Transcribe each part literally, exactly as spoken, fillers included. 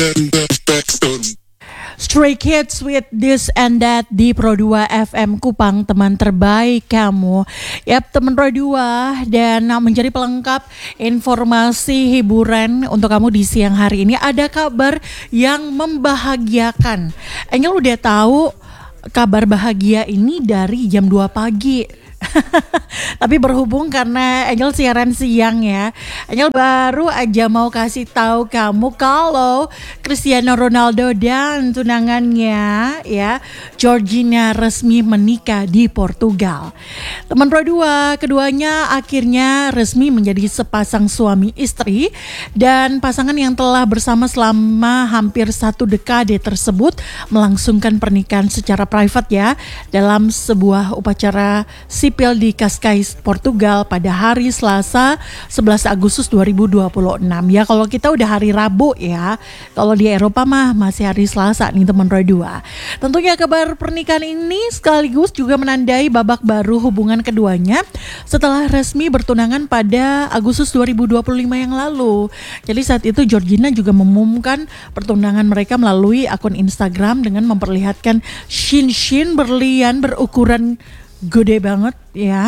Stray Kids with This and That di Pro dua F M Kupang, teman terbaik kamu. Yap, teman Pro dua, dan menjadi pelengkap informasi hiburan untuk kamu di siang hari ini. Ada kabar yang membahagiakan. Angel udah tahu kabar bahagia ini dari jam dua pagi. Tapi berhubung karena Angel siaran siang ya, Angel baru aja mau kasih tahu kamu kalau Cristiano Ronaldo dan tunangannya ya Georgina resmi menikah di Portugal. Teman Pro dua, keduanya akhirnya resmi menjadi sepasang suami istri, dan pasangan yang telah bersama selama hampir satu dekade tersebut melangsungkan pernikahan secara private ya dalam sebuah upacara sipil di Cascais, Portugal pada hari Selasa sebelas Agustus dua ribu dua puluh enam. Ya kalau kita udah hari Rabu ya, kalau di Eropa mah masih hari Selasa nih teman Pro dua. Tentunya kabar pernikahan ini sekaligus juga menandai babak baru hubungan keduanya setelah resmi bertunangan pada Agustus dua ribu dua puluh lima yang lalu. Jadi saat itu Georgina juga mengumumkan pertunangan mereka melalui akun Instagram dengan memperlihatkan cincin berlian berukuran gede banget ya.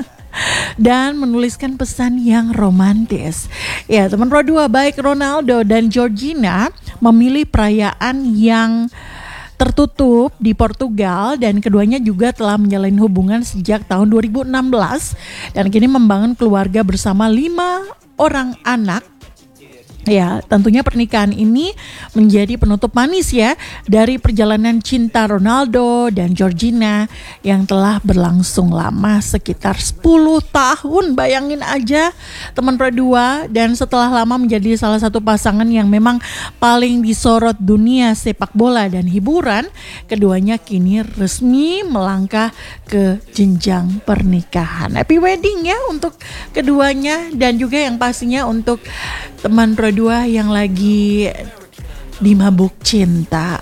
Dan menuliskan pesan yang romantis. Ya teman Pro dua, baik Ronaldo dan Georgina memilih perayaan yang tertutup di Portugal, dan keduanya juga telah menjalin hubungan sejak tahun dua ribu enam belas dan kini membangun keluarga bersama lima orang anak. Ya, tentunya pernikahan ini menjadi penutup manis ya dari perjalanan cinta Ronaldo dan Georgina yang telah berlangsung lama sekitar sepuluh tahun. Bayangin aja teman Pro dua, dan setelah lama menjadi salah satu pasangan yang memang paling disorot dunia sepak bola dan hiburan, keduanya kini resmi melangkah ke jenjang pernikahan. Happy wedding ya untuk keduanya, dan juga yang pastinya untuk teman Pro dua yang lagi di mabuk cinta.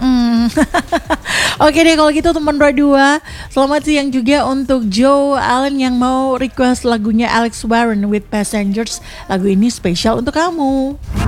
Oke deh kalau gitu teman Pro dua, selamat siang juga untuk Joe Allen yang mau request lagunya Alex Warren with Passengers. Lagu ini spesial untuk kamu.